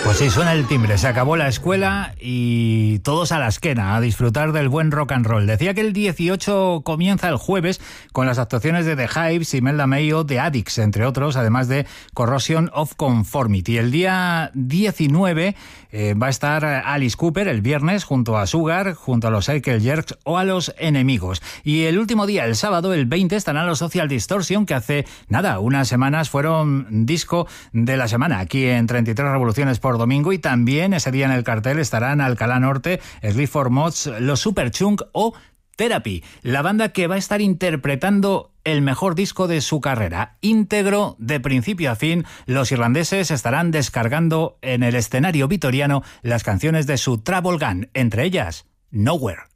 Pues sí, suena el timbre, se acabó la escuela y todos a la esquena, a disfrutar del buen rock and roll. Decía que el 18 comienza el jueves con las actuaciones de The Hives, Imelda May o The Addicts, entre otros, además de Corrosion of Conformity. El día 19 va a estar Alice Cooper el viernes junto a Sugar, junto a los Cycle Jerks o a Los Enemigos. Y el último día, el sábado, el 20, estarán los Social Distortion, que hace nada, unas semanas fueron disco de la semana aquí en 33 Revoluciones por domingo, y también ese día en el cartel estarán Alcalá Norte, Sleep for Mods, los Superchunk o Therapy, la banda que va a estar interpretando el mejor disco de su carrera. Íntegro, de principio a fin, los irlandeses estarán descargando en el escenario vitoriano las canciones de su Travel Gun, entre ellas Nowhere.